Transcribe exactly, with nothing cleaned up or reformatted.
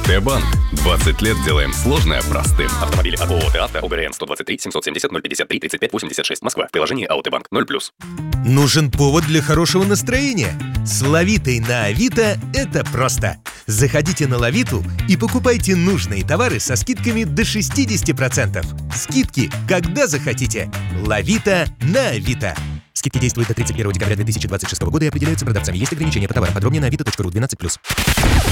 Т-банк. двадцать лет делаем сложное простым. Автомобили от ООО «ТАВТО», ОГРН сто двадцать три семьсот семьдесят ноль пятьдесят три тридцать пять восемьдесят шесть, Москва. В приложении АО «Т-банк» ноль плюс. Нужен повод для хорошего настроения? С Лавитой на Авито это просто. Заходите на Лавиту и покупайте нужные товары со скидками до шестьдесят процентов. Скидки, когда захотите. Лавита на Авито. Скидки действуют до тридцать первого декабря две тысячи двадцать шестого года и определяются продавцами. Есть ограничения по товарам. Подробнее на авито точка ру. двенадцать плюс.